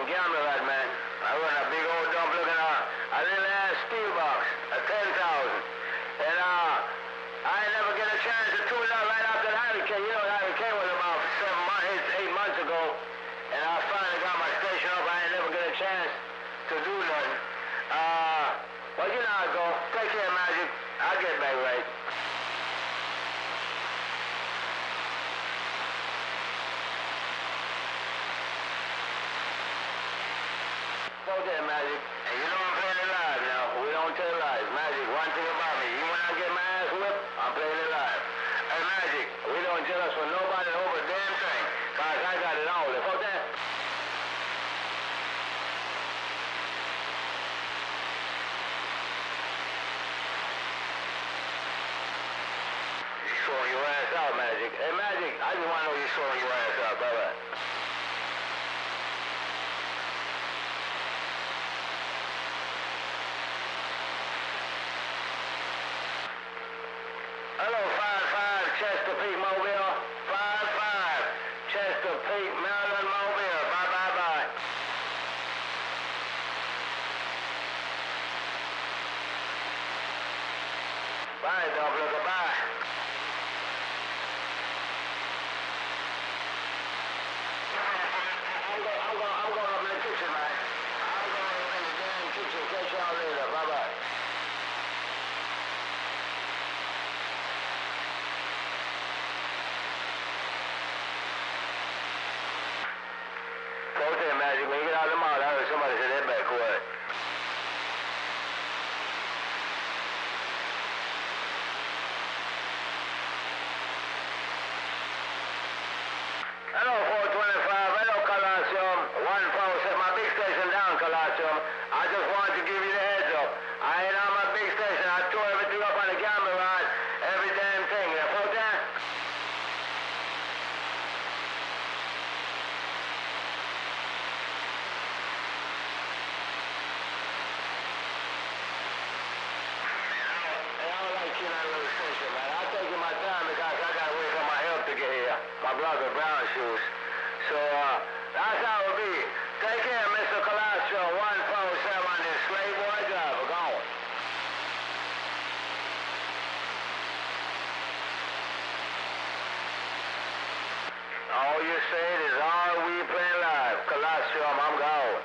gambler rat, man. I run a big old dump looking a little ass steel box, a 10,000. And I ain't never get a chance to tune up right after the hurricane. You know, the hurricane was about 8 months ago. And I finally got my station up. I ain't never get a chance to do nothing. Well, you know how it go. Take care, Magic. I'll get back right. Okay, Magic. And you know I'm playing it live now. We don't tell lies. Magic, one thing about me. You when I get my ass whipped, I'm playing it live. Hey, Magic, we don't tell us for nobody over a damn thing. Cause I got it all. Fuck that. You showing your ass out, Magic. Hey, Magic, I just want to know you showing your ass out. Bye-bye. Hello, 5-5, Chesapeake, Mobile. 5-5, Chesapeake, Maryland, Mobile. Bye. Bye, Dublin. Bye. I'm going up in the kitchen, man. I'm going up in the damn kitchen. Catch y'all later. Bye-bye. Okay, Magic, when you get out of the mall, I heard somebody say that back quiet. Hello, 425. Hello, Colossium. 147. My big station down, Colossium. I just wanted to give you the heads up. I ain't on my big station. I tore everything up on the camera rod. Every damn thing. You know, that? My brother Brown shoes. So that's how it be. Take care, Mr. Colascio. 147 on this slave boy job. We're going. All you said is all we playing live. Colascio, I'm gone.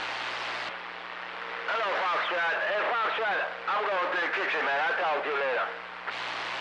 Hello, Foxtrot. Hey, Foxtrot, I'm going to the kitchen, man. I'll talk to you later.